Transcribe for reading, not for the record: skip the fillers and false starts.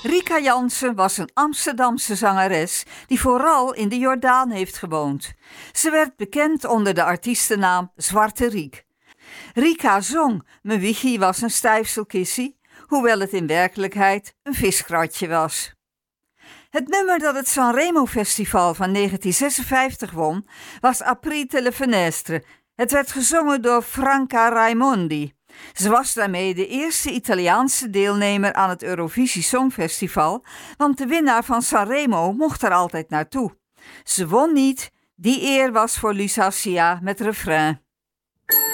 Rika Jansen was een Amsterdamse zangeres die vooral in de Jordaan heeft gewoond. Ze werd bekend onder de artiestennaam Zwarte Riek. Rika zong "Mijn wiegie was een stijfselkissie", hoewel het in werkelijkheid een viskratje was. Het nummer dat het Sanremo Festival van 1956 won was Aprite le Finestre. Het werd gezongen door Franca Raimondi. Ze was daarmee de eerste Italiaanse deelnemer aan het Eurovisie Songfestival, want de winnaar van Sanremo mocht er altijd naartoe. Ze won niet, die eer was voor Lusacia met refrein.